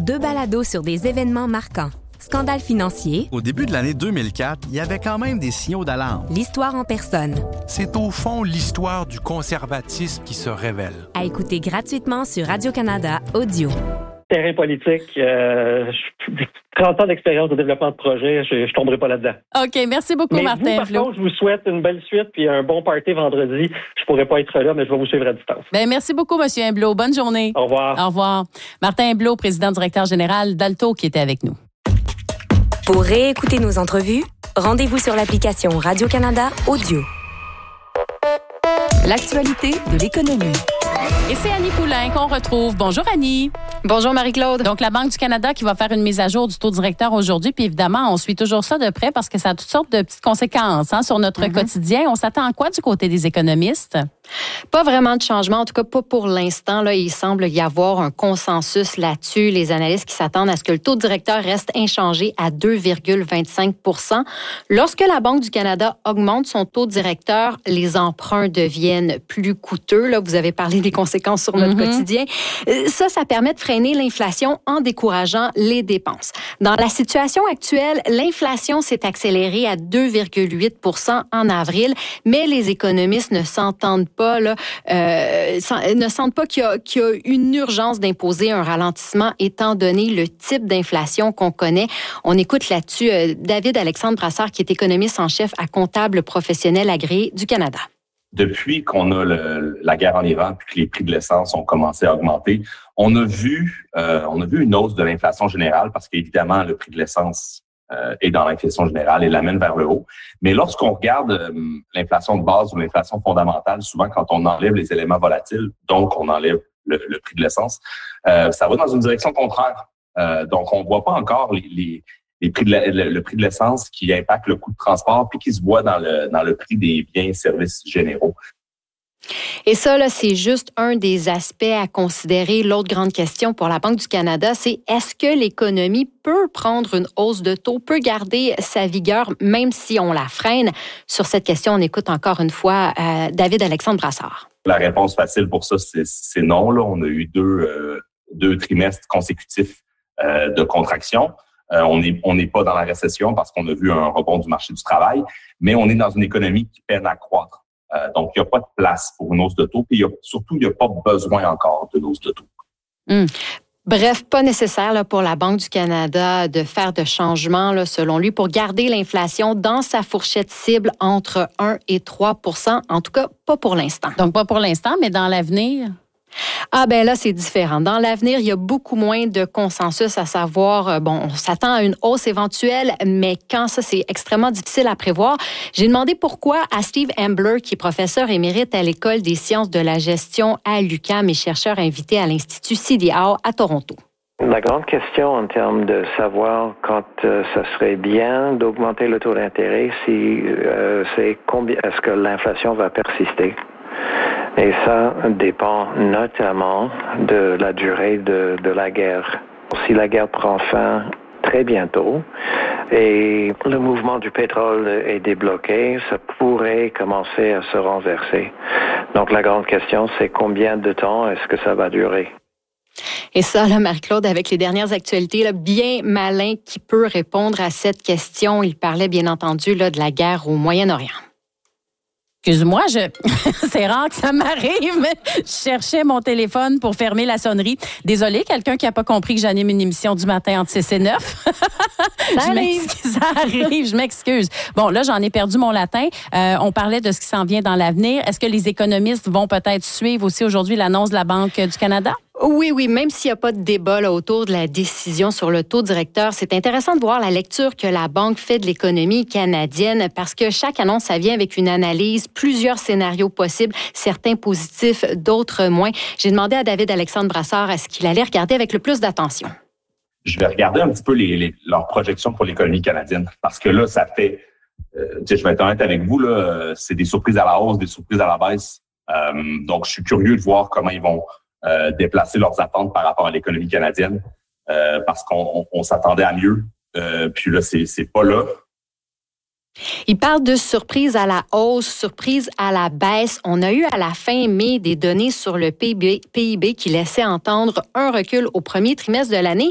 2 balados sur des événements marquants. Scandale financier. Au début de l'année 2004, il y avait quand même des signaux d'alarme. L'histoire en personne. C'est au fond l'histoire du conservatisme qui se révèle. À écouter gratuitement sur Radio-Canada Audio. Terrain politique, 30 ans d'expérience de développement de projet, je ne tomberai pas là-dedans. OK, merci beaucoup, mais Martin. Par contre, je vous souhaite une belle suite puis un bon party vendredi. Je ne pourrai pas être là, mais je vais vous suivre à distance. Merci beaucoup, M. Imblot. Bonne journée. Au revoir. Au revoir. Martin Imblot, président-directeur général d'Alto, qui était avec nous. Pour réécouter nos entrevues, rendez-vous sur l'application Radio-Canada Audio. L'actualité de l'économie. Et c'est Annie Poulain qu'on retrouve. Bonjour Annie. Bonjour Marie-Claude. Donc la Banque du Canada qui va faire une mise à jour du taux directeur aujourd'hui. Puis évidemment, on suit toujours ça de près parce que ça a toutes sortes de petites conséquences sur notre quotidien. On s'attend à quoi du côté des économistes? Pas vraiment de changement, en tout cas pas pour l'instant. Là, il semble y avoir un consensus là-dessus. Les analystes qui s'attendent à ce que le taux directeur reste inchangé à 2,25 %. Lorsque la Banque du Canada augmente son taux directeur, les emprunts deviennent plus coûteux. Là, vous avez parlé des conséquences sur notre quotidien. Ça permet de freiner l'inflation en décourageant les dépenses. Dans la situation actuelle, l'inflation s'est accélérée à 2,8 % en avril, mais les économistes ne s'entendent pas, ne sentent pas qu'il y a une urgence d'imposer un ralentissement étant donné le type d'inflation qu'on connaît. On écoute là-dessus David-Alexandre Brassard, qui est économiste en chef à Comptable Professionnel agréé du Canada. Depuis qu'on a la guerre en Iran puis que les prix de l'essence ont commencé à augmenter, on a vu une hausse de l'inflation générale parce qu'évidemment, le prix de l'essence est dans l'inflation générale et l'amène vers le haut. Mais lorsqu'on regarde l'inflation de base ou l'inflation fondamentale, souvent quand on enlève les éléments volatiles, donc on enlève le prix de l'essence, ça va dans une direction contraire. Donc, on ne voit pas encore le prix de l'essence qui impacte le coût de transport puis qui se voit dans le prix des biens et services généraux. Et ça, là, c'est juste un des aspects à considérer. L'autre grande question pour la Banque du Canada, c'est est-ce que l'économie peut prendre une hausse de taux, peut garder sa vigueur, même si on la freine? Sur cette question, on écoute encore une fois David-Alexandre Brassard. La réponse facile pour ça, c'est non. Là, on a eu deux trimestres consécutifs de contraction. On n'est pas dans la récession parce qu'on a vu un rebond du marché du travail, mais on est dans une économie qui peine à croître. Donc, il n'y a pas de place pour une hausse de taux, puis surtout, il n'y a pas besoin encore d'une hausse de taux. Bref, pas nécessaire là, pour la Banque du Canada de faire de changements, là, selon lui, pour garder l'inflation dans sa fourchette cible entre 1 et 3 %. En tout cas, pas pour l'instant. Donc, pas pour l'instant, mais dans l'avenir? Ah ben là, c'est différent. Dans l'avenir, il y a beaucoup moins de consensus à savoir, on s'attend à une hausse éventuelle, mais quand ça, c'est extrêmement difficile à prévoir. J'ai demandé pourquoi à Steve Ambler, qui est professeur émérite à l'École des sciences de la gestion à l'UQAM et chercheur invité à l'Institut CD Howe à Toronto. La grande question en termes de savoir quand ça serait bien d'augmenter le taux d'intérêt, c'est combien est-ce que l'inflation va persister. Et ça dépend notamment de la durée de la guerre. Si la guerre prend fin très bientôt et le mouvement du pétrole est débloqué, ça pourrait commencer à se renverser. Donc la grande question, c'est combien de temps est-ce que ça va durer? Et ça, là, Marie-Claude, avec les dernières actualités, là, bien malin qui peut répondre à cette question. Il parlait bien entendu là, de la guerre au Moyen-Orient. Excuse-moi, c'est rare que ça m'arrive, mais je cherchais mon téléphone pour fermer la sonnerie. Désolée, quelqu'un qui n'a pas compris que j'anime une émission du matin entre 6 et 9. Ça arrive, je m'excuse. Bon, là, j'en ai perdu mon latin. On parlait de ce qui s'en vient dans l'avenir. Est-ce que les économistes vont peut-être suivre aussi aujourd'hui l'annonce de la Banque du Canada? Oui, même s'il n'y a pas de débat là, autour de la décision sur le taux directeur, c'est intéressant de voir la lecture que la Banque fait de l'économie canadienne parce que chaque annonce, ça vient avec une analyse, plusieurs scénarios possibles, certains positifs, d'autres moins. J'ai demandé à David-Alexandre Brassard à ce qu'il allait regarder avec le plus d'attention. Je vais regarder un petit peu leurs projections pour l'économie canadienne parce que là, ça fait, je vais être honnête avec vous, là, c'est des surprises à la hausse, des surprises à la baisse. Donc, je suis curieux de voir comment ils vont déplacer leurs attentes par rapport à l'économie canadienne parce qu'on s'attendait à mieux. Puis là, c'est pas là. Il parle de surprise à la hausse, surprise à la baisse. On a eu à la fin mai des données sur le PIB qui laissaient entendre un recul au premier trimestre de l'année,